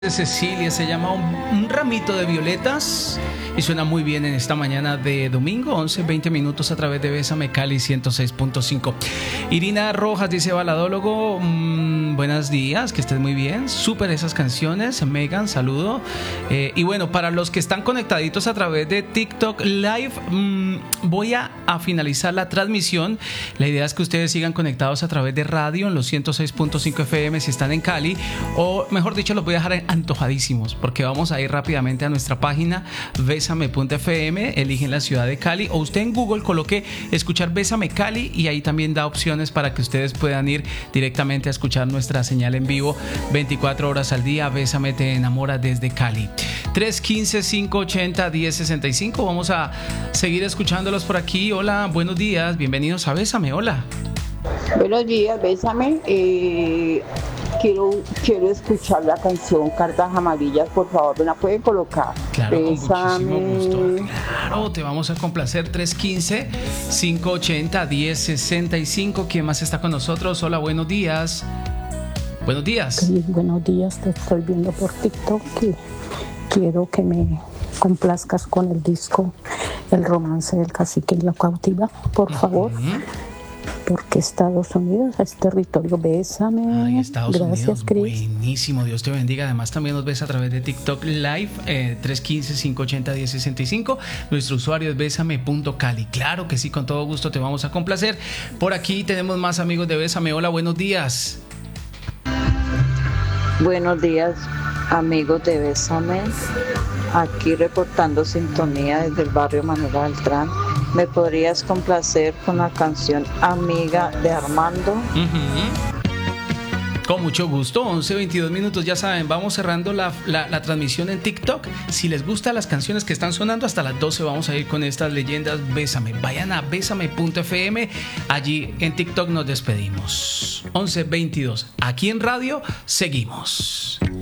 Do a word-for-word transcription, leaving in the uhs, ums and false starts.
de Cecilia, se llama un, un ramito de violetas y suena muy bien en esta mañana de domingo, once veinte minutos a través de Bésame Cali ciento seis punto cinco. Irina Rojas dice: baladólogo, mmm, buenos días, que estés muy bien, súper esas canciones. Megan, saludo. Eh, y bueno, para los que están conectaditos a través de TikTok Live, mmm, voy a, a finalizar la transmisión. La idea es que ustedes sigan conectados a través de radio en los ciento seis punto cinco F M si están en Cali, o mejor dicho, los voy a dejar antojadísimos porque vamos a ir rápidamente a nuestra página besame punto f m, eligen la ciudad de Cali, o usted en Google coloque escuchar Bésame Cali y ahí también da opciones para que ustedes puedan ir directamente a escuchar nuestra señal en vivo veinticuatro horas al día. Bésame te enamora desde Cali. Tres uno cinco, cinco ocho cero, uno cero seis cinco. Vamos a seguir escuchándolos por aquí. Hola, buenos días, bienvenidos a Bésame. Hola. Buenos días, Bésame. Eh, quiero, quiero escuchar la canción Cartas Amarillas, por favor, ¿me la pueden colocar? Claro, Bésame. con muchísimo gusto. Claro, te vamos a complacer. Tres uno cinco, cinco ocho cero, uno cero seis cinco. ¿Quién más está con nosotros? Hola, buenos días. Buenos días. Sí, buenos días, te estoy viendo por TikTok y quiero que me complazcas con el disco El romance del cacique y la cautiva, por favor. Uh-huh. Porque Estados Unidos es territorio. Bésame. Ay, Estados Gracias, Unidos. Chris. Buenísimo, Dios te bendiga. Además, también nos ves a través de TikTok Live, eh, tres uno cinco, cinco ocho cero, uno cero seis cinco. Nuestro usuario es bésame punto cali. Claro que sí, con todo gusto te vamos a complacer. Por aquí tenemos más amigos de Bésame. Hola, buenos días. Buenos días, amigos de Bésame. Aquí reportando sintonía desde el barrio Manuel Beltrán. ¿Me podrías complacer con la canción Amiga de Armando? Uh-huh. Con mucho gusto. Once veintidós minutos, ya saben, vamos cerrando la, la, la transmisión en TikTok. Si les gustan las canciones que están sonando, hasta las doce vamos a ir con estas leyendas. Bésame, vayan a bésame punto f m. Allí en TikTok nos despedimos. Once veintidós, aquí en radio seguimos.